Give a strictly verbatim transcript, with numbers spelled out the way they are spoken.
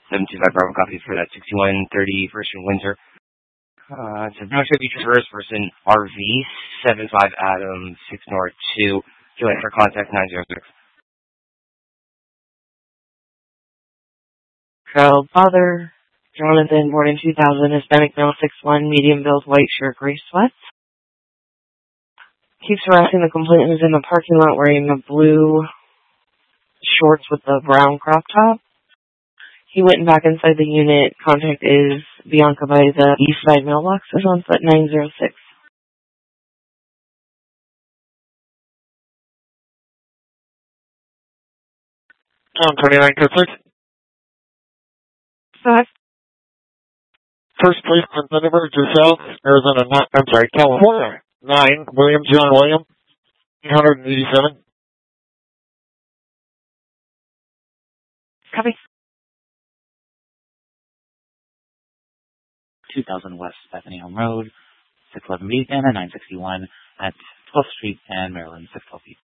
seven two five Bravo copy for that sixty-one thirty First and Windsor. Uh, so no should be traversed person R V seven five Adam six North two. Join for contact nine zero six. Girl, Father Jonathan, born in two thousand, Hispanic male, six one, medium build, white shirt, gray sweats. Keeps harassing the complainant in the parking lot wearing the blue shorts with the brown crop top. He went back inside the unit. Contact is Bianca by the east side mailbox. Is on foot nine zero six. Um, twenty-nine Kirkwood. Five. First place on Thunderbird, yourself, Arizona, not, I'm sorry, California, nine, William John William, eight hundred eighty-seven. Copy. two thousand West Bethany Elm Road, six eleven Beacon, and nine sixty-one at twelfth Street and Maryland, six twelve Beacon.